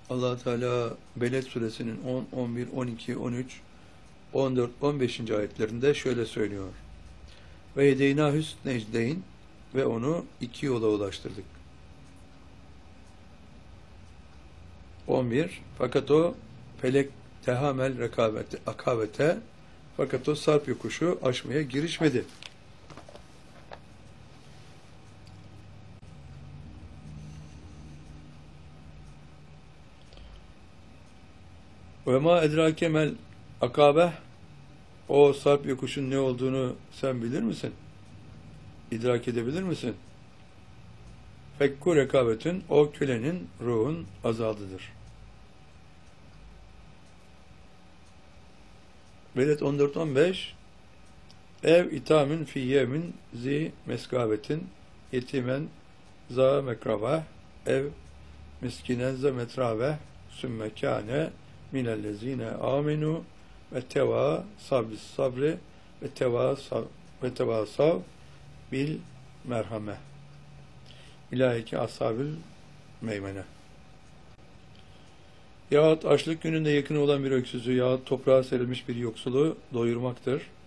Allah Teala Beled suresinin 10, 11, 12, 13, 14, 15. ayetlerinde şöyle söylüyor. Ve yedeyna hüsnecdeyn, ve onu iki yola ulaştırdık. 11. Fakat o felek tehamel rekabete, akabete, fakat o sarp yokuşu aşmaya girişmedi. Ve ma edrake mel akabe, o sarp yokuşun ne olduğunu sen bilir misin? İdrak edebilir misin? Fekku rekabetün, o kölenin ruhun azadıdır. Veled 14-15. Ev itamin fi yemin zi meskabetin yetimen za mekrave ev miskinen za metrave sümme kâne minellezine amenu ve teva sabis sabri ve teva sav bil merhame ilaike ashabil meymene. Yahut açlık gününde yakını olan bir öksüzü yahut toprağa serilmiş bir yoksulu doyurmaktır.